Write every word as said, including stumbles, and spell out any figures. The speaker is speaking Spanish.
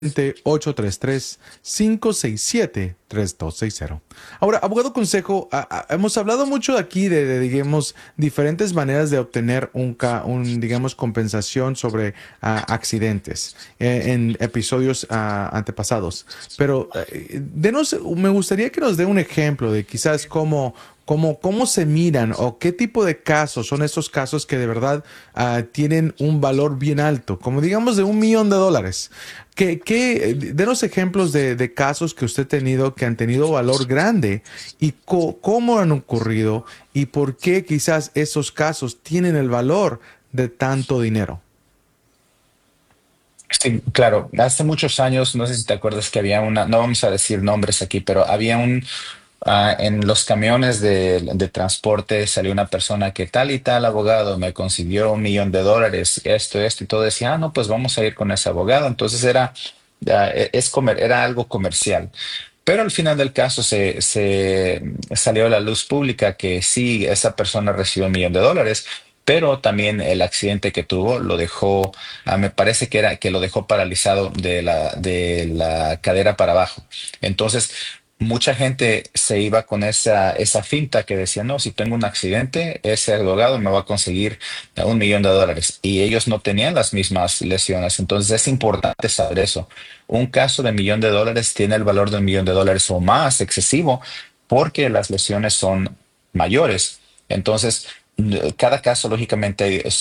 ocho tres tres, cinco seis siete, tres dos seis cero. Ahora, abogado consejo, a- a- hemos hablado mucho aquí de, de, digamos, diferentes maneras de obtener un, ca- un digamos, compensación sobre ah, accidentes eh, en episodios ah, antepasados. Pero eh, denos, me gustaría que nos dé un ejemplo de quizás cómo, cómo, cómo se miran o qué tipo de casos son estos casos que de verdad ah, tienen un valor bien alto, como digamos de un millón de dólares. ¿Qué, qué, denos ejemplos de, de casos que usted ha tenido que han tenido valor grande y co- cómo han ocurrido y por qué quizás esos casos tienen el valor de tanto dinero? Sí, claro, hace muchos años, no sé si te acuerdas que había una, no vamos a decir nombres aquí, pero había un, ah, en los camiones de, de transporte salió una persona que tal y tal abogado me consiguió un millón de dólares, esto, esto y todo, decía, ah, no, pues vamos a ir con ese abogado. Entonces era, ya, e- es comer, era algo comercial. Pero al final del caso se, se salió a la luz pública que sí, esa persona recibió un millón de dólares, pero también el accidente que tuvo lo dejó, ah, me parece que era que lo dejó paralizado de la, de la cadera para abajo. Entonces, mucha gente se iba con esa, esa finta que decía, no, si tengo un accidente, ese abogado me va a conseguir un millón de dólares. Y ellos no tenían las mismas lesiones. Entonces, es importante saber eso. Un caso de millón de dólares tiene el valor de un millón de dólares o más excesivo porque las lesiones son mayores. Entonces, cada caso lógicamente